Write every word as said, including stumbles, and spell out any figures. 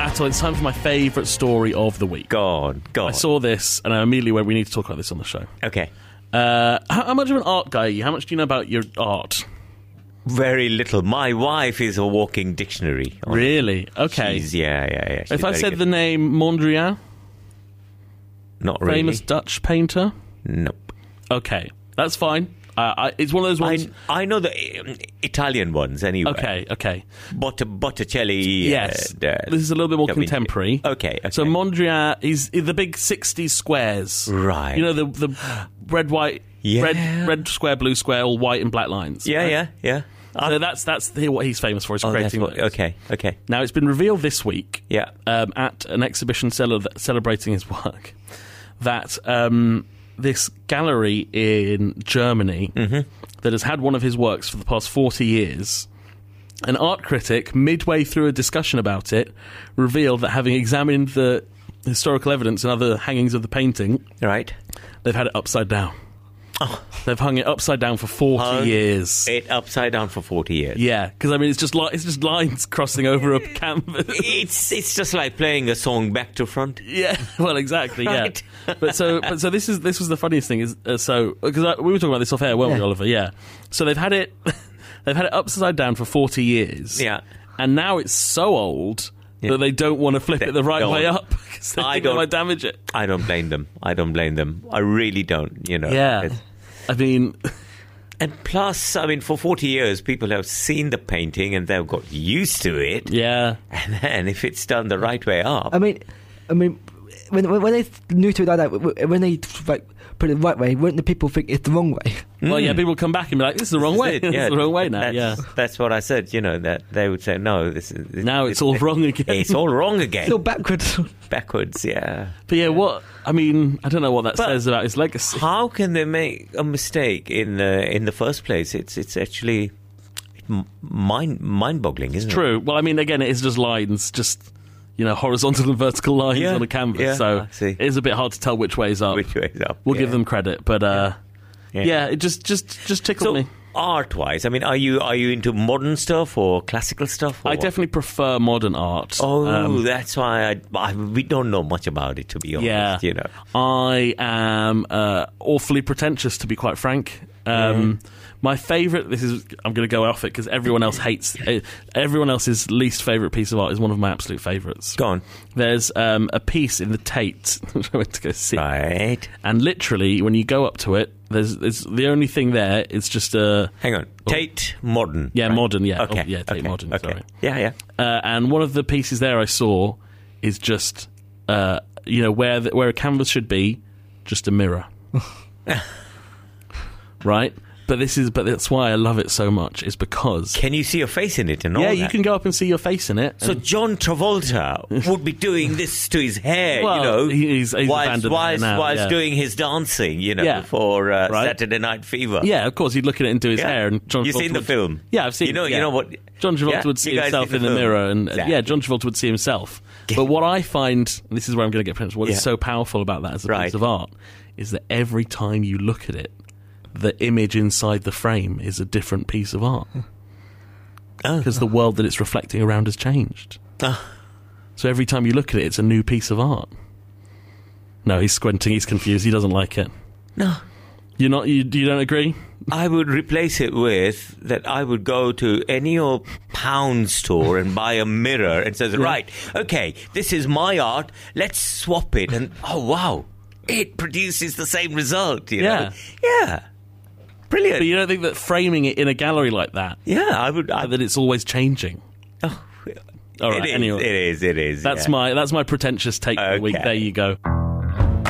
Atul, it's time for my favourite story of the week. Go on, go on. I saw this and I immediately went, we need to talk about this on the show. Okay. Uh, how, how much of an art guy are you? How much do you know about your art? Very little. My wife is a walking dictionary. Really? Okay. She's, yeah, yeah, yeah. She's if I very said good. the name Mondrian, Not really. famous Dutch painter? Nope. Okay, that's fine. Uh, I, it's one of those ones... I, I know the um, Italian ones anyway. Okay, okay. Bott- Botticelli. Yes. Uh, uh, this is a little bit more Da Vinci. contemporary. Okay, okay. So Mondrian is the big sixties squares. Right. You know, the the red, white, Yeah. red, red square, blue square, all white and black lines. Yeah, right? yeah, yeah. So that's that's the, what he's famous for, is Oh, that's creating what, those. okay, okay. Now, it's been revealed this week Yeah. um, at an exhibition cele- celebrating his work that um, this gallery in Germany Mm-hmm. that has had one of his works for the past forty years, an art critic, midway through a discussion about it, revealed that having examined the historical evidence and other hangings of the painting, Right. they've had it upside down. Oh. They've hung it upside down for forty Hung years. It upside down for forty years. Yeah, because I mean, it's just li- it's just lines crossing over a canvas. It's it's just like playing a song back to front. Yeah, well, exactly. Right. Yeah, but so but so this is this was the funniest thing is uh, so because we were talking about this off air, weren't we, Yeah. Oliver? Yeah. So they've had it they've had it upside down for forty years. Yeah. and now it's so old Yeah. that they don't want to flip They it the right don't. way up because they I think they don't- might damage it. I don't blame them. I don't blame them. I really don't. You know. Yeah, It's- I mean, And plus, I mean, for forty years, people have seen the painting and they've got used to it. yeah. And then, if it's done the right way up, I mean, I mean, when when they knew to it like that, when they like put it the right way, wouldn't the people think it's the wrong way? Well, yeah, Mm. people come back and be like, "This is the wrong way. That's it, This is the wrong way now." That's, Yeah. that's what I said. You know, that they would say, "No, this is this, Now it's all wrong again. It's all wrong again, Still backwards. backwards." Yeah. But yeah, what I mean, I don't know what that But- says about his legacy. How can they make a mistake in the in the first place? It's it's actually m- mind mind boggling, isn't True. Well, I mean, again, it is just lines, just you know, horizontal and vertical lines Yeah, on a canvas. yeah, so I see. it is a bit hard to tell which way's it? up. Which way is up? We'll yeah. give them credit, but uh, yeah. Yeah. it just just just tickled So, me. art-wise, I mean, are you are you into modern stuff or classical stuff? Or I what? definitely prefer modern art. Oh, Um, that's why I, I we don't know much about it, to be honest. yeah. You know. I am uh, awfully pretentious, to be quite frank. Um, My favourite. This is. I'm going to go off it because everyone else hates. Uh, everyone else's least favourite piece of art is one of my absolute favourites. Go on. There's um, a piece in the Tate which I went to go see, Right. and literally when you go up to it, there's, there's the only thing there is just a Hang on. Tate Modern. yeah right? modern yeah Okay. oh, yeah Tate okay. Modern Okay. sorry. Yeah, yeah. Uh, and one of the pieces there I saw is just uh, you know where the, where a canvas should be, just a mirror, right? But this is but that's why I love it so much is because Can you see your face in it and all yeah that? you can go up and see your face in it. So John Travolta would be doing this to his hair, Well, you know, he's- he's whilst, abandoned that whilst, now, whilst yeah. doing his dancing, you know, Yeah. for uh, Right. Saturday Night Fever. Yeah, of course he'd look at it and do his Yeah. hair. And John You've Travolta seen the would- film? Yeah, I've seen. You know, yeah. you know what? John Travolta Yeah? would see You guys himself seen in the the film? mirror, and uh, Exactly. yeah, John Travolta would see himself. But what I find, and this is where I'm going to get pretentious, what Yeah. is so powerful about that as a Right. piece of art is that every time you look at it, the image inside the frame is a different piece of art Oh. because the world that it's reflecting around has changed. Ah. So every time you look at it, it's a new piece of art. No, he's squinting. He's confused. He doesn't like it. No. You're not. You, you don't agree? I would replace it with that I would go to any old pound store and buy a mirror and says, right, okay, this is my art, let's swap it. And, oh, wow, it produces the same result, you know? Yeah. Brilliant. But you don't think that framing it in a gallery like that, yeah, I would. I, that it's always changing? oh, All right, it is, anyway. it is, it is. That's yeah. my that's my pretentious take for the week. Okay. There you go.